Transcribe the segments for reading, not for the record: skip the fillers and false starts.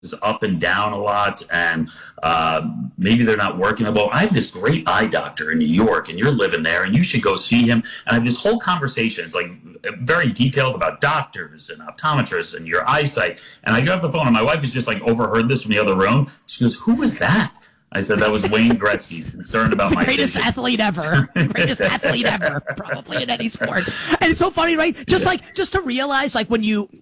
is up and down a lot, and maybe they're not working well. I have this great eye doctor in New York, and you're living there, and you should go see him. And I have this whole conversation. It's like very detailed about doctors and optometrists and your eyesight. And I get off the phone, and my wife has just like overheard this from the other room. She goes, "Who was that?" I said, "That was Wayne Gretzky. He's concerned about my greatest vision." athlete ever. Greatest athlete ever, probably in any sport. And it's so funny, right? Just to realize, like when you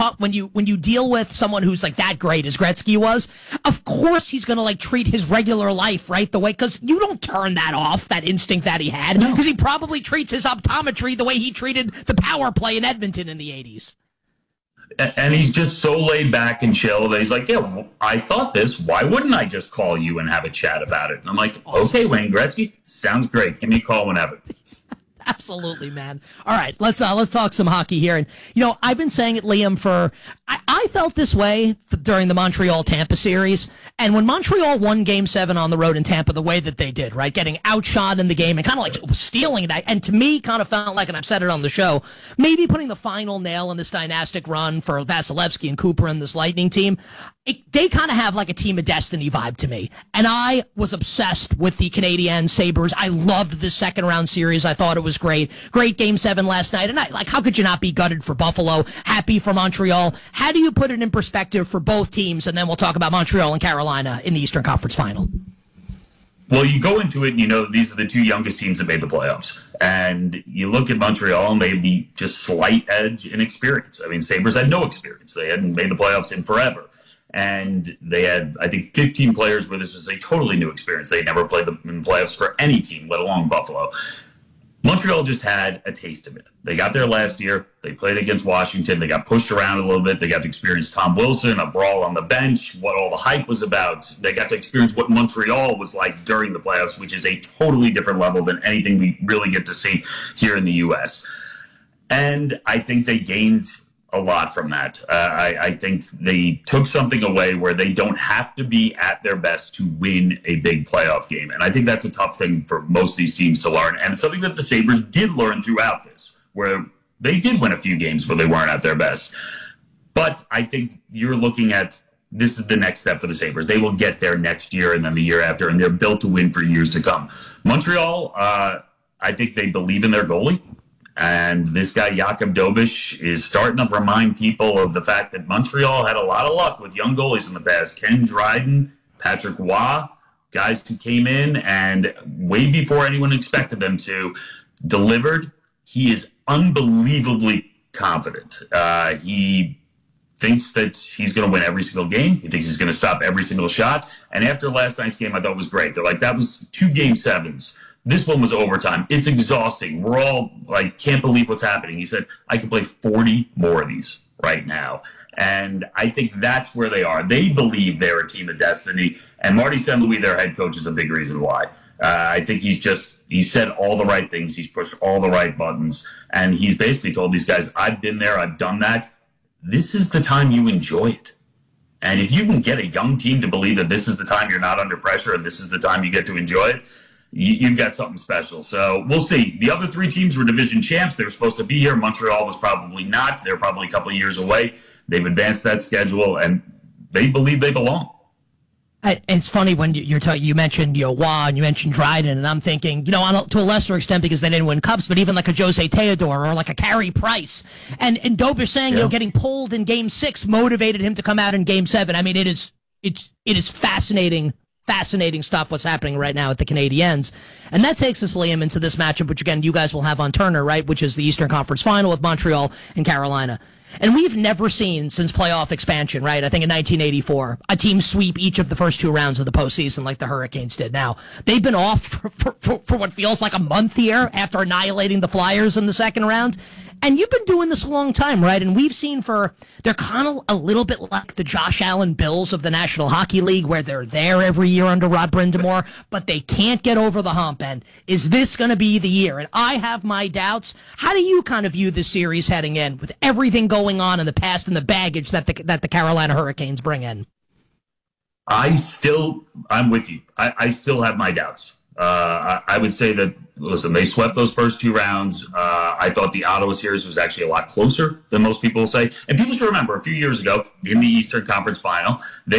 deal with someone who's like that great as Gretzky was, of course he's gonna like treat his regular life right the way, because you don't turn that off, that instinct that he had, because he probably treats his optometry the way he treated the power play in Edmonton in the 80s. And he's just so laid back and chill that he's like, "Yeah, well, I thought this. Why wouldn't I just call you and have a chat about it?" And I'm like, awesome. "Okay, Wayne Gretzky, sounds great. Give me a call whenever." Absolutely, man. All right, let's talk some hockey here. And I've been saying it, Liam, I felt this way during the Montreal-Tampa series, and when Montreal won Game 7 on the road in Tampa, the way that they did, right, getting outshot in the game and kind of like stealing it, and to me, kind of felt like, and I've said it on the show, maybe putting the final nail in this dynastic run for Vasilevsky and Cooper and this Lightning team. They kind of have like a Team of Destiny vibe to me. And I was obsessed with the Canadiens Sabres. I loved this second round series. I thought it was great. Great Game 7 last night. And how could you not be gutted for Buffalo? Happy for Montreal? How do you put it in perspective for both teams? And then we'll talk about Montreal and Carolina in the Eastern Conference Final. Well, you go into it and these are the two youngest teams that made the playoffs. And you look at Montreal and they have the just slight edge in experience. I mean, Sabres had no experience. They hadn't made the playoffs in forever. And they had, I think, 15 players where this was a totally new experience. They had never played in the playoffs for any team, let alone Buffalo. Montreal just had a taste of it. They got there last year. They played against Washington. They got pushed around a little bit. They got to experience Tom Wilson, a brawl on the bench, what all the hype was about. They got to experience what Montreal was like during the playoffs, which is a totally different level than anything we really get to see here in the U.S. And I think they gained a lot from that. I think they took something away where they don't have to be at their best to win a big playoff game. And I think that's a tough thing for most of these teams to learn. And it's something that the Sabres did learn throughout this, where they did win a few games where they weren't at their best. But I think you're looking at, this is the next step for the Sabres. They will get there next year and then the year after, and they're built to win for years to come. Montreal, I think they believe in their goalie. And this guy, Jakub Dobeš, is starting to remind people of the fact that Montreal had a lot of luck with young goalies in the past. Ken Dryden, Patrick Roy, guys who came in and way before anyone expected them to, delivered. He is unbelievably confident. He thinks that he's going to win every single game. He thinks he's going to stop every single shot. And after last night's game, I thought it was great. They're like, that was 2 Game 7s. This one was overtime. It's exhausting. We're all like, can't believe what's happening. He said, I could play 40 more of these right now. And I think that's where they are. They believe they're a team of destiny. And Marty St. Louis, their head coach, is a big reason why. I think he said all the right things. He's pushed all the right buttons. And he's basically told these guys, I've been there. I've done that. This is the time you enjoy it. And if you can get a young team to believe that this is the time you're not under pressure and this is the time you get to enjoy it, you've got something special. So we'll see. The other 3 teams were division champs. They were supposed to be here. Montreal was probably not. They're probably a couple of years away. They've advanced that schedule, and they believe they belong. It's funny when you mentioned Roy and you mentioned Dryden, and I'm thinking, to a lesser extent because they didn't win cups, but even like a Jose Theodore or like a Carey Price, and Dobeš saying getting pulled in Game 6 motivated him to come out in Game 7. I mean, it is fascinating stuff what's happening right now at the Canadiens. And that takes us, Liam, into this matchup, which again you guys will have on Turner, right, which is the Eastern Conference Final with Montreal and Carolina. And we've never seen since playoff expansion, right, I think in 1984, a team sweep each of the first 2 rounds of the postseason like the Hurricanes did. Now, they've been off for what feels like a month here after annihilating the Flyers in the second round. And you've been doing this a long time, right? And we've seen they're kind of a little bit like the Josh Allen Bills of the National Hockey League, where they're there every year under Rod Brind'Amour, but they can't get over the hump. And is this going to be the year? And I have my doubts. How do you kind of view this series heading in with everything going on in the past and the baggage that the Carolina Hurricanes bring in? I'm with you. I still have my doubts. I would say that, listen, they swept those first two rounds. I thought the Ottawa series was actually a lot closer than most people say. And people should remember, a few years ago in the Eastern Conference Final, they